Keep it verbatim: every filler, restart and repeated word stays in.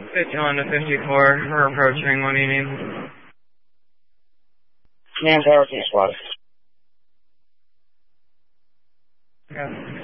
fifty-one to fifty-four, we're approaching. What do you need? Manpower, King Squad. Yeah.